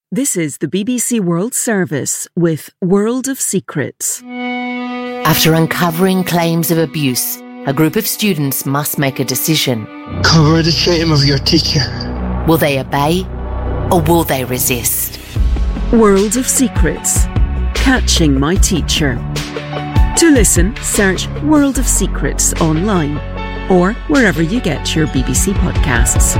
This is the BBC World Service with World of Secrets. After uncovering claims of abuse, a group of students must make a decision. Cover the shame of your teacher. Will they obey or will they resist? World of Secrets. Catching My Teacher. To listen, search World of Secrets online or wherever you get your BBC podcasts.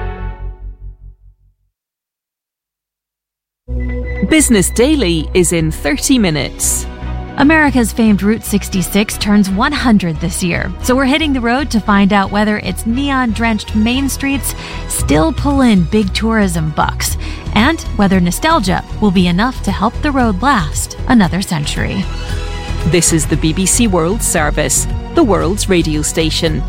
Business Daily is in 30 minutes. America's famed Route 66 turns 100 this year, so we're hitting the road to find out whether its neon-drenched main streets still pull in big tourism bucks, and whether nostalgia will be enough to help the road last another century. This is the BBC World Service, the world's radio station.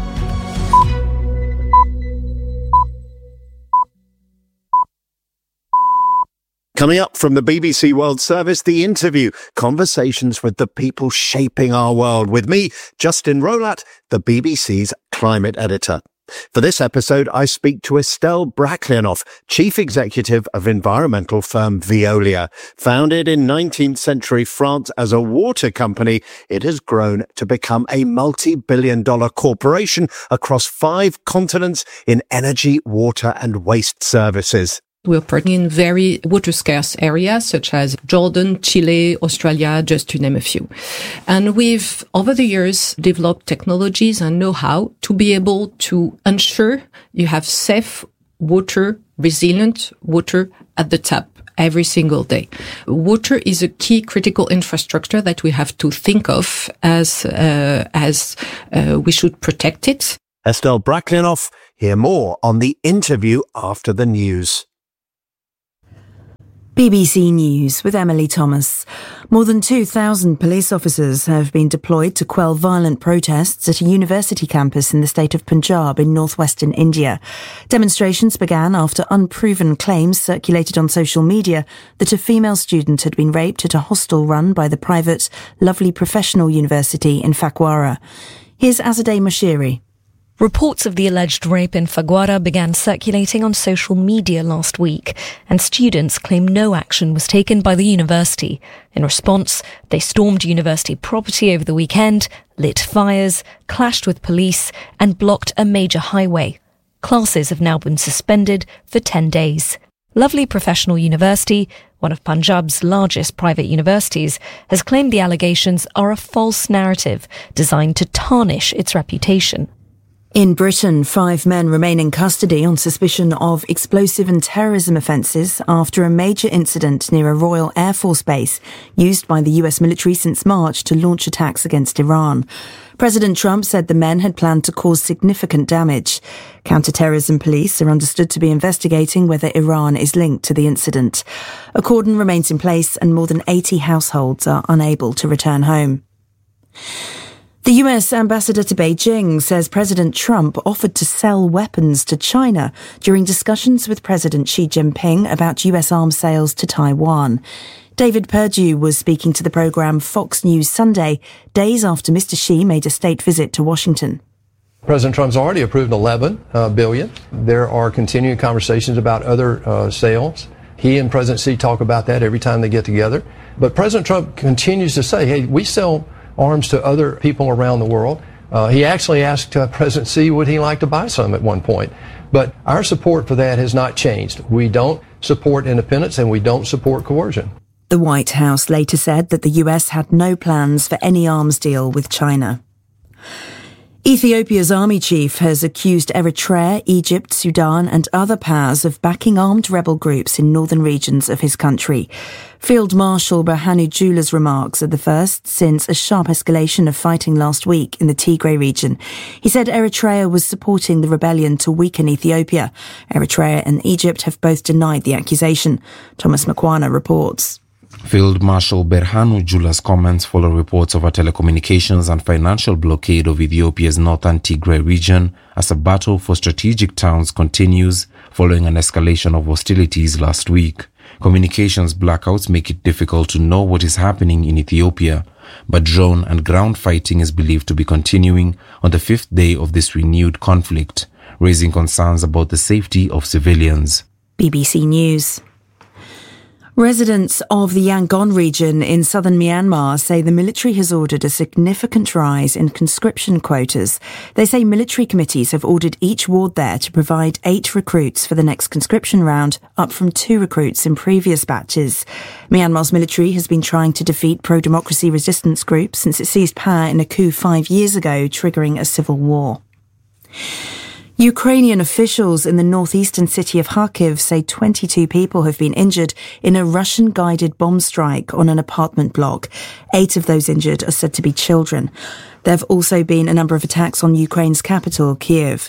Coming up from the BBC World Service, The Interview, conversations with the people shaping our world. With me, Justin Rolat, the BBC's climate editor. For this episode, I speak to Estelle Brachlianoff, Chief Executive of environmental firm Veolia. Founded in 19th century France as a water company, it has grown to become a multi-billion-dollar corporation across 5 continents in energy, water and waste services. We're operating in very water-scarce areas such as Jordan, Chile, Australia, just to name a few. And we've, over the years, developed technologies and know-how to be able to ensure you have safe water, resilient water at the tap every single day. Water is a key critical infrastructure that we have to think of as we should protect it. Estelle Brachlianoff, hear more on The Interview after the news. BBC News with Emily Thomas. More than 2,000 police officers have been deployed to quell violent protests at a university campus in the state of Punjab in northwestern India. Demonstrations began after unproven claims circulated on social media that a female student had been raped at a hostel run by the private Lovely Professional University in Phagwara. Here's Azadeh Moshiri. Reports of the alleged rape in Phagwara began circulating on social media last week, and students claim no action was taken by the university. In response, they stormed university property over the weekend, lit fires, clashed with police, and blocked a major highway. Classes have now been suspended for 10 days. Lovely Professional University, one of Punjab's largest private universities, has claimed the allegations are a false narrative designed to tarnish its reputation. In Britain, 5 men remain in custody on suspicion of explosive and terrorism offences after a major incident near a Royal Air Force base used by the US military since March to launch attacks against Iran. President Trump said the men had planned to cause significant damage. Counter-terrorism police are understood to be investigating whether Iran is linked to the incident. A cordon remains in place and more than 80 households are unable to return home. The US ambassador to Beijing says President Trump offered to sell weapons to China during discussions with President Xi Jinping about US arms sales to Taiwan. David Perdue was speaking to the programme Fox News Sunday, days after Mr. Xi made a state visit to Washington. President Trump's already approved $11 billion. There are continuing conversations about other sales. He and President Xi talk about that every time they get together. But President Trump continues to say, hey, we sell arms to other people around the world. He actually asked President Xi would he like to buy some at one point. But our support for that has not changed. We don't support independence and we don't support coercion. The White House later said that the US had no plans for any arms deal with China. Ethiopia's army chief has accused Eritrea, Egypt, Sudan and other powers of backing armed rebel groups in northern regions of his country. Field Marshal Berhanu Jula's remarks are the first since a sharp escalation of fighting last week in the Tigray region. He said Eritrea was supporting the rebellion to weaken Ethiopia. Eritrea and Egypt have both denied the accusation. Thomas Makwana reports. Field Marshal Berhanu Jula's comments follow reports of a telecommunications and financial blockade of Ethiopia's northern Tigray region as a battle for strategic towns continues following an escalation of hostilities last week. Communications blackouts make it difficult to know what is happening in Ethiopia, but drone and ground fighting is believed to be continuing on the 5th day of this renewed conflict, raising concerns about the safety of civilians. BBC News. Residents of the Yangon region in southern Myanmar say the military has ordered a significant rise in conscription quotas. They say military committees have ordered each ward there to provide 8 recruits for the next conscription round, up from 2 recruits in previous batches. Myanmar's military has been trying to defeat pro-democracy resistance groups since it seized power in a coup 5 years ago, triggering a civil war. Ukrainian officials in the northeastern city of Kharkiv say 22 people have been injured in a Russian-guided bomb strike on an apartment block. 8 of those injured are said to be children. There have also been a number of attacks on Ukraine's capital, Kyiv.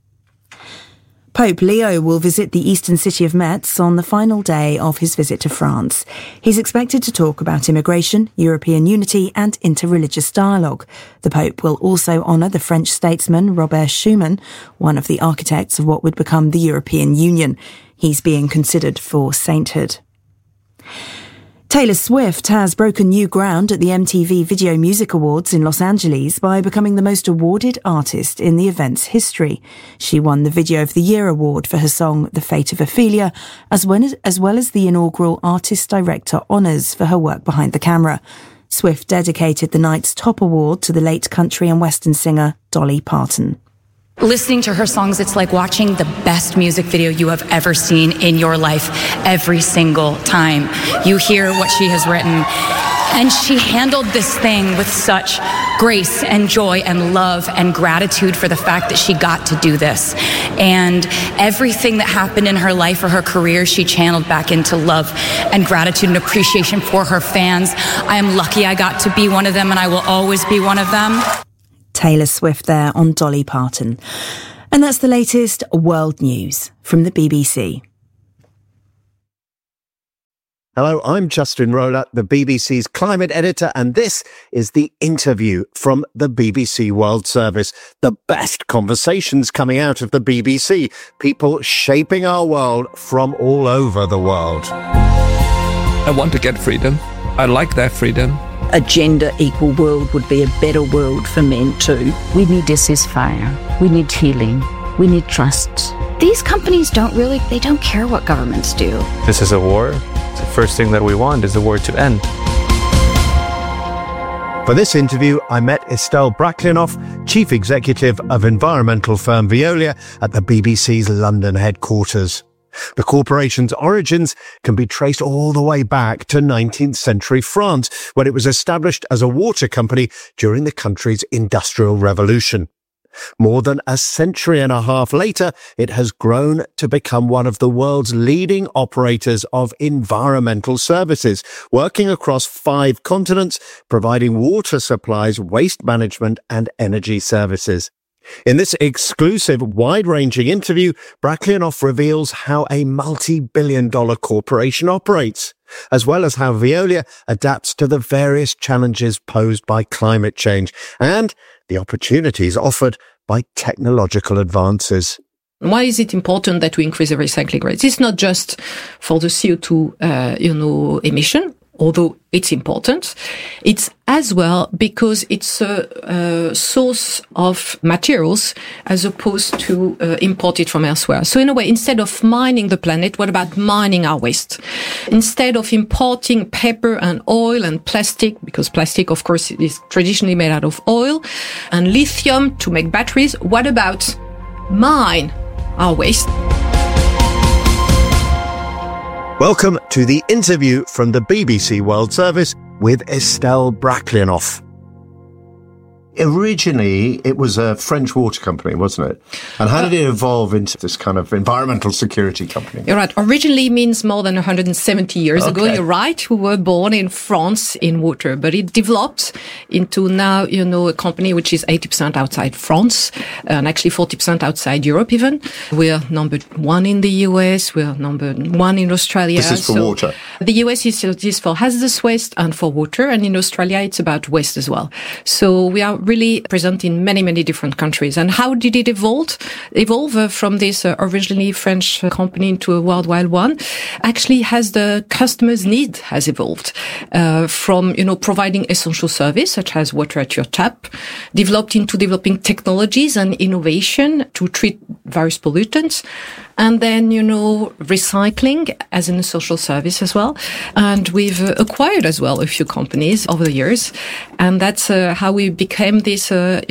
Pope Leo will visit the eastern city of Metz on the final day of his visit to France. He's expected to talk about immigration, European unity and interreligious dialogue. The Pope will also honour the French statesman Robert Schuman, one of the architects of what would become the European Union. He's being considered for sainthood. Taylor Swift has broken new ground at the MTV Video Music Awards in Los Angeles by becoming the most awarded artist in the event's history. She won the Video of the Year award for her song The Fate of Ophelia, as well as the inaugural Artist Director honours for her work behind the camera. Swift dedicated the night's top award to the late country and western singer Dolly Parton. Listening to her songs, it's like watching the best music video you have ever seen in your life every single time. You hear what she has written, and she handled this thing with such grace and joy and love and gratitude for the fact that she got to do this. And everything that happened in her life or her career, she channeled back into love and gratitude and appreciation for her fans. I am lucky I got to be one of them, and I will always be one of them. Taylor Swift there on Dolly Parton. And that's the latest world news from the BBC. Hello, I'm Justin Rolat, the BBC's climate editor, and this is The Interview from the BBC World Service. The best conversations coming out of the BBC. People shaping our world from all over the world. I want to get freedom. I like that freedom. A gender-equal world would be a better world for men too. We need a ceasefire. We need healing. We need trust. These companies don't care what governments do. This is a war. The first thing that we want is the war to end. For this interview, I met Estelle Brachlianoff, Chief Executive of environmental firm Veolia at the BBC's London headquarters. The corporation's origins can be traced all the way back to 19th century France, when it was established as a water company during the country's Industrial Revolution. More than a century and a half later, it has grown to become one of the world's leading operators of environmental services, working across 5 continents, providing water supplies, waste management and energy services. In this exclusive, wide-ranging interview, Brachlianoff reveals how a multi-billion-dollar corporation operates, as well as how Veolia adapts to the various challenges posed by climate change and the opportunities offered by technological advances. Why is it important that we increase the recycling rates? It's not just for the CO2, emission, although it's important. It's as well because it's a source of materials as opposed to imported from elsewhere. So in a way, instead of mining the planet, what about mining our waste? Instead of importing paper and oil and plastic, because plastic, of course, is traditionally made out of oil, and lithium to make batteries, what about mine our waste? Welcome to The Interview from the BBC World Service with Estelle Brachlianoff. Originally, it was a French water company, wasn't it? And how did it evolve into this kind of environmental security company? You're right. Originally means more than 170 years ago. You're right. We were born in France in water, but it developed into now, a company which is 80% outside France and actually 40% outside Europe even. We're number 1 in the US. We're number 1 in Australia. This is for water. The US is for hazardous waste and for water. And in Australia, it's about waste as well. So we are really present in many, many different countries. And how did it evolve from this originally French company into a worldwide one? Actually, as the customer's need has evolved, from, providing essential service such as water at your tap, developing technologies and innovation to treat various pollutants, And then, recycling as in a social service as well. And we've acquired as well a few companies over the years. And that's how we became this,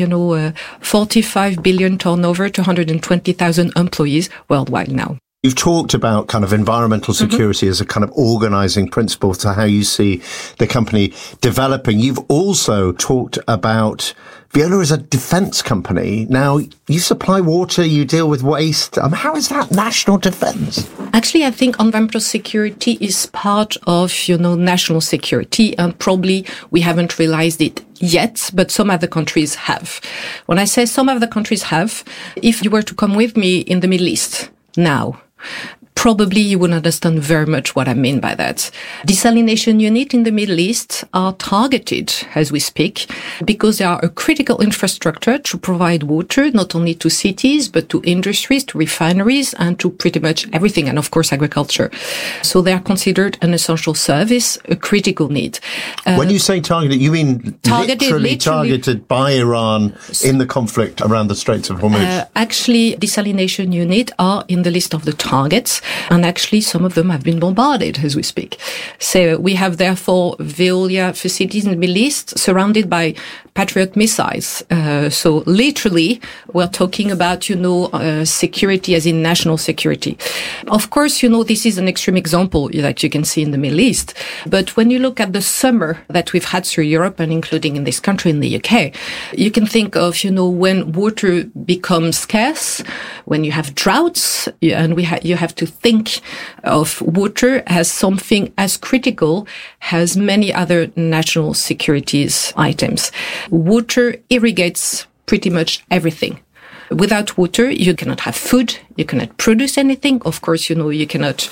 45 billion turnover, 220,000 employees worldwide now. You've talked about kind of environmental security as a kind of organizing principle to how you see the company developing. You've also talked about Veolia is a defense company. Now, you supply water, you deal with waste. How is that national defense? Actually, I think environmental security is part of, national security, and probably we haven't realized it yet, but some other countries have. When I say some other countries have, if you were to come with me in the Middle East now, probably you wouldn't understand very much what I mean by that. Desalination units in the Middle East are targeted as we speak because they are a critical infrastructure to provide water not only to cities but to industries, to refineries, and to pretty much everything, and of course agriculture. So they are considered an essential service, a critical need. When you say targeted, you mean literally targeted by Iran in the conflict around the Straits of Hormuz? Actually, desalination units are in the list of the targets. And actually, some of them have been bombarded as we speak. So we have, therefore, Veolia facilities in the Middle East surrounded by Patriot missiles. So literally, we're talking about, security as in national security. Of course, this is an extreme example that you can see in the Middle East. But when you look at the summer that we've had through Europe and including in this country, in the UK, you can think of, when water becomes scarce, when you have droughts, and you have to think of water as something as critical as many other national securities items. Water irrigates pretty much everything. Without water, you cannot have food, you cannot produce anything. Of course, you cannot,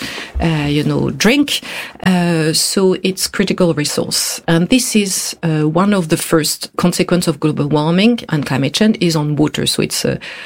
drink. So it's critical resource. And this is one of the first consequences of global warming and climate change is on water. So it's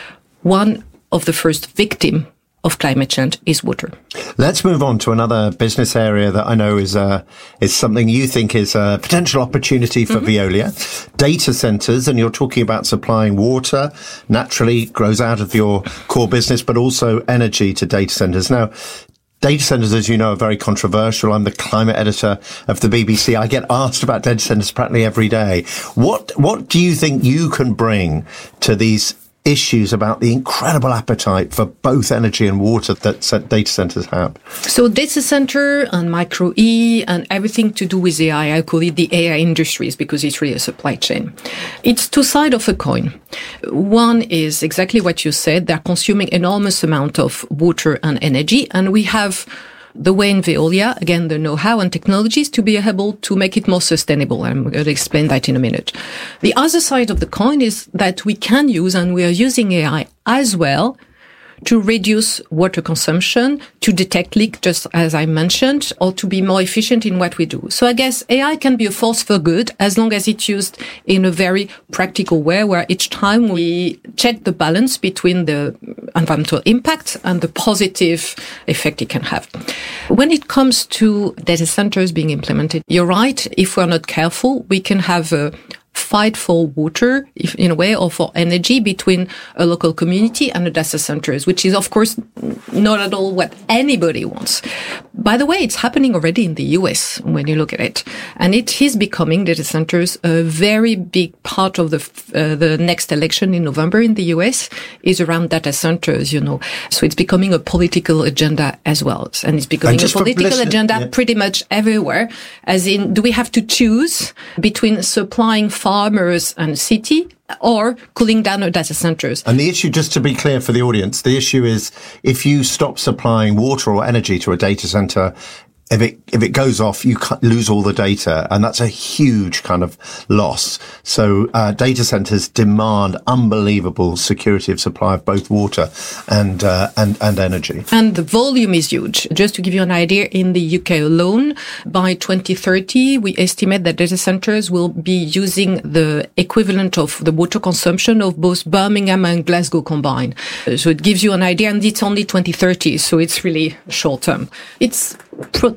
one of the first victims of climate change is water. Let's move on to another business area that I know is something you think is a potential opportunity for Veolia. Data centers, and you're talking about supplying water, naturally grows out of your core business, but also energy to data centers. Now, data centers, as you know, are very controversial. I'm the climate editor of the BBC. I get asked about data centers practically every day. What do you think you can bring to these issues about the incredible appetite for both energy and water that data centers have? So data center and micro E and everything to do with AI, I call it the AI industries because it's really a supply chain. It's two sides of a coin. One is exactly what you said. They're consuming enormous amount of water and energy, and we have the way in Veolia, again, the know-how and technologies to be able to make it more sustainable. I'm going to explain that in a minute. The other side of the coin is that we can use, and we are using AI as well, to reduce water consumption, to detect leak, just as I mentioned, or to be more efficient in what we do. So I guess AI can be a force for good as long as it's used in a very practical way where each time we check the balance between the environmental impact and the positive effect it can have. When it comes to data centers being implemented, you're right. If we're not careful, we can have a fight for water, in a way, or for energy between a local community and the data centers, which is, of course, not at all what anybody wants. By the way, it's happening already in the US when you look at it. And it is becoming, data centers, a very big part of the next election in November in the US is around data centers, So it's becoming a political agenda as well. And it's becoming a political agenda pretty much everywhere. As in, do we have to choose between supplying farmers and city or cooling down our data centers? And the issue, just to be clear for the audience, the issue is if you stop supplying water or energy to a data center, if it goes off, you lose all the data, and that's a huge kind of loss. So data centers demand unbelievable security of supply of both water and energy. And the volume is huge. Just to give you an idea, in the UK alone, by 2030, we estimate that data centers will be using the equivalent of the water consumption of both Birmingham and Glasgow combined. So it gives you an idea, and it's only 2030, so it's really short term. It's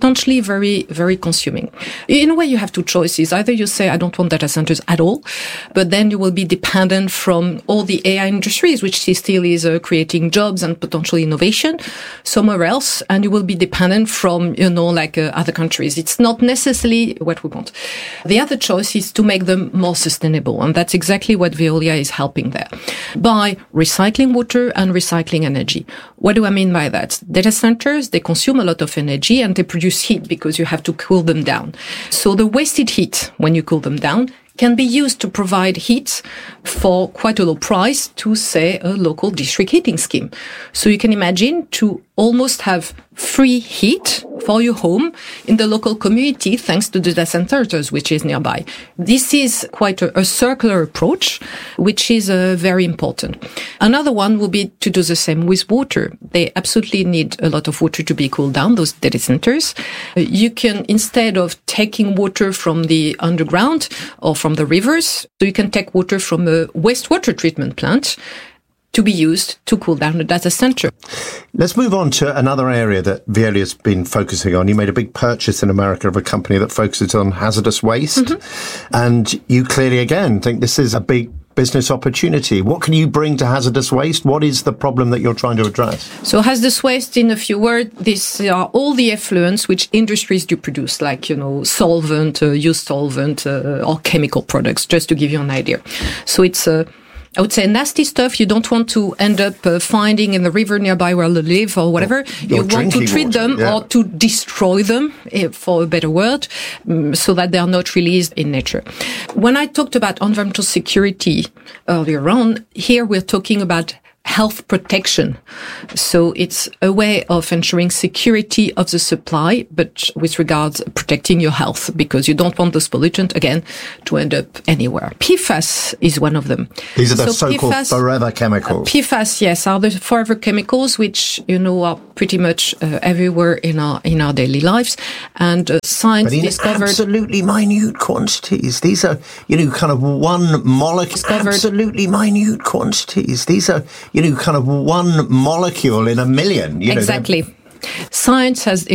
potentially very, very consuming. In a way, you have two choices. Either you say, I don't want data centers at all, but then you will be dependent from all the AI industries, which still is creating jobs and potential innovation somewhere else, and you will be dependent from, other countries. It's not necessarily what we want. The other choice is to make them more sustainable, and that's exactly what Veolia is helping there, by recycling water and recycling energy. What do I mean by that? Data centers, they consume a lot of energy and they produce heat because you have to cool them down. So the wasted heat, when you cool them down, can be used to provide heat for quite a low price to, say, a local district heating scheme. So you can imagine to almost have free heat for your home in the local community thanks to the data centers which is nearby. This is quite a circular approach, which is very important. Another one will be to do the same with water. They absolutely need a lot of water to be cooled down, those data centers. You can, instead of taking water from the underground or from the rivers, so you can take water from a wastewater treatment plant to be used to cool down the data center. Let's move on to another area that Veolia's been focusing on. You made a big purchase in America of a company that focuses on hazardous waste. Mm-hmm. And you clearly, again, think this is a big business opportunity. What can you bring to hazardous waste? What is the problem that you're trying to address? So hazardous waste, in a few words, these are all the effluents which industries do produce, like, solvent, used solvent, or chemical products, just to give you an idea. So it's I would say nasty stuff you don't want to end up finding in the river nearby where you live or whatever. You want to treat them or to destroy them, for a better word, so that they are not released in nature. When I talked about environmental security earlier on, here we're talking about health protection. So it's a way of ensuring security of the supply, but with regards protecting your health, because you don't want those pollutants, again, to end up anywhere. PFAS is one of them. These are the so-called PFAS, forever chemicals. PFAS, yes, are the forever chemicals, which, are pretty much everywhere in our daily lives. And science discovered... absolutely minute quantities. These are, kind of one molecule. Absolutely minute quantities. These are, kind of one molecule in a million. Exactly. Science has